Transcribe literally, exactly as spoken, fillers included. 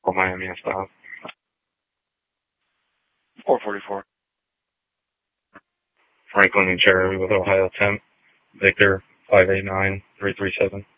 for Miami and style. four forty-four. Franklin and Cherry with Ohio temp. Victor five eight nine three three seven.